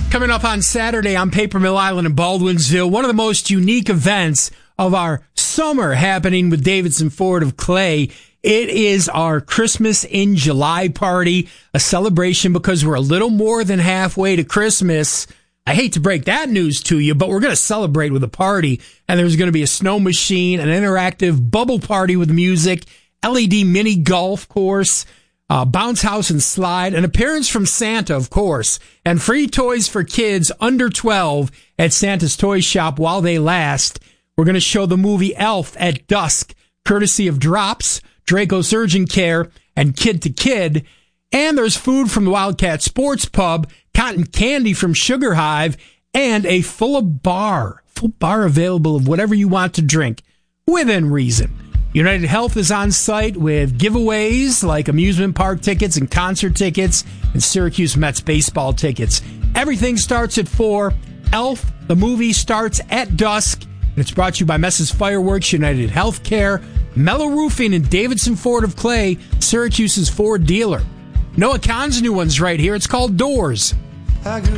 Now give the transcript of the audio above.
Coming up on Saturday on Paper Mill Island in Baldwinsville, one of the most unique events of our summer happening with Davidson Ford of Clay. It is our Christmas in July party, a celebration because we're a little more than halfway to Christmas. I hate to break that news to you, but we're going to celebrate with a party. And there's going to be a snow machine, an interactive bubble party with music, LED mini golf course, bounce house and slide, an appearance from Santa, of course, and free toys for kids under 12 at Santa's Toy Shop while they last. We're going to show the movie Elf at dusk, courtesy of Drops, Draco's Urgent Care, and Kid to Kid. And there's food from the Wildcat Sports Pub, cotton candy from Sugar Hive, and a full bar available of whatever you want to drink, within reason. United Health is on site with giveaways like amusement park tickets and concert tickets and Syracuse Mets baseball tickets. Everything starts at 4. Elf, the movie, starts at dusk. And it's brought to you by Mess's Fireworks, United Healthcare, Mellow Roofing, and Davidson Ford of Clay, Syracuse's Ford dealer. Noah Khan's new one's right here. It's called Doors. I grew